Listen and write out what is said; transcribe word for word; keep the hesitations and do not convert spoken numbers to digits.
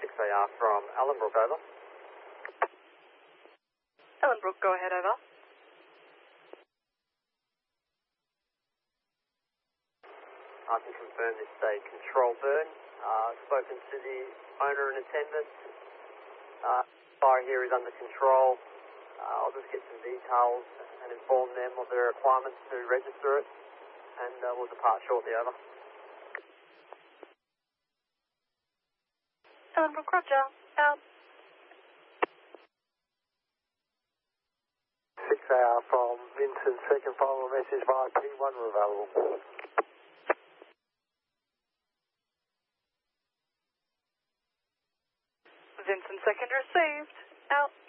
six A R from Ellenbrook, over. Ellenbrook, go ahead, over. I can confirm this is a control burn. Uh, spoken to the owner and attendant. Uh, fire here is under control. Uh, I'll just get some details and inform them of their requirements to register it, and uh, we'll depart shortly, over. Ellenbrook, roger. Out. six A R from Vincent, second final message via P one available. Vincent, second received. Out.